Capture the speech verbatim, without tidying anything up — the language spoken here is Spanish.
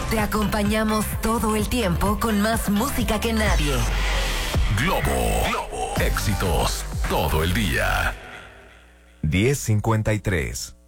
Te acompañamos todo el tiempo con más música que nadie. Globo, Globo, éxitos todo el día. diez cincuenta y tres.